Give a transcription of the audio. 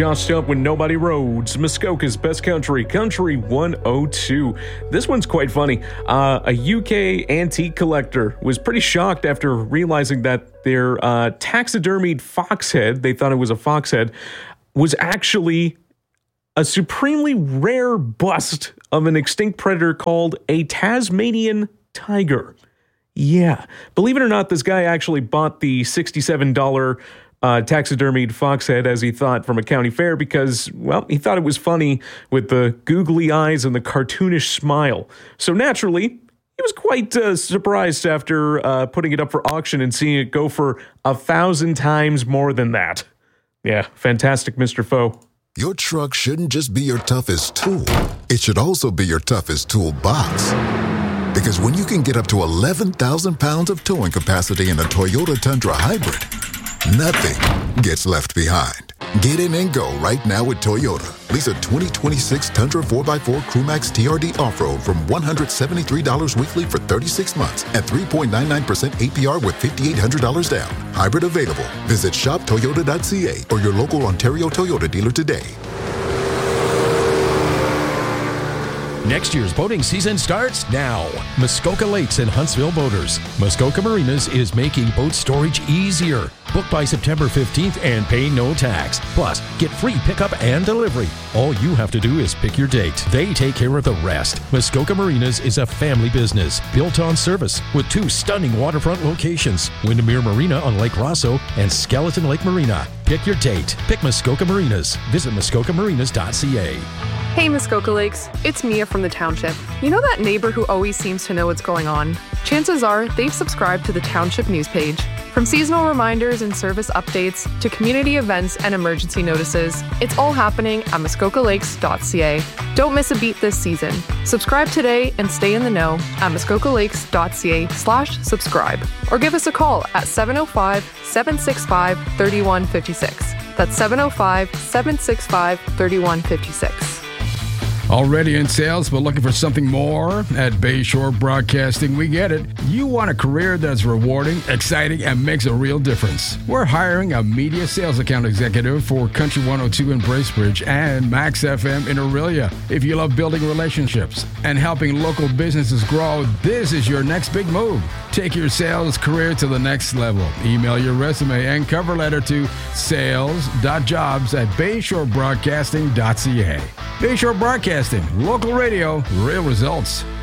Just Up When Nobody Roads, Muskoka's Best Country, Country 102. This one's quite funny. A UK antique collector was pretty shocked after realizing that their taxidermied fox head, they thought it was a fox head, was actually a supremely rare bust of an extinct predator called a Tasmanian tiger. Yeah, believe it or not, this guy actually bought the $67 taxidermied fox head, as he thought, from a county fair because, well, he thought it was funny with the googly eyes and the cartoonish smile. So naturally, he was quite surprised after putting it up for auction and seeing it go for 1,000 times more than that. Yeah, fantastic, Mr. Foe. Your truck shouldn't just be your toughest tool. It should also be your toughest toolbox. Because when you can get up to 11,000 pounds of towing capacity in a Toyota Tundra Hybrid, nothing gets left behind. Get in and go right now with Toyota. Lease a 2026 Tundra 4x4 Crewmax TRD Off-Road from $173 weekly for 36 months at 3.99% APR with $5,800 down. Hybrid available. Visit shoptoyota.ca or your local Ontario Toyota dealer today. Next year's boating season starts now. Muskoka Lakes and Huntsville Boaters. Muskoka Marinas is making boat storage easier. Book by September 15th and pay no tax. Plus, get free pickup and delivery. All you have to do is pick your date. They take care of the rest. Muskoka Marinas is a family business built on service with 2 stunning waterfront locations, Windermere Marina on Lake Rosso and Skeleton Lake Marina. Pick your date. Pick Muskoka Marinas. Visit muskokamarinas.ca. Hey Muskoka Lakes, it's Mia from the township. You know that neighbor who always seems to know what's going on? Chances are they've subscribed to the township news page. From seasonal reminders and service updates to community events and emergency notices, it's all happening at muskokalakes.ca. Don't miss a beat this season. Subscribe today and stay in the know at muskokalakes.ca/subscribe or give us a call at 705-765-3156. That's 705-765-3156. Already in sales but looking for something more? At Bayshore Broadcasting, we get it. You want a career that's rewarding, exciting, and makes a real difference. We're hiring a media sales account executive for Country 102 in Bracebridge and Max FM in Aurelia. If you love building relationships and helping local businesses grow, this is your next big move. Take your sales career to the next level. Email your resume and cover letter to sales.jobs@bayshorebroadcasting.ca. Bayshore Broadcasting, local radio, real results.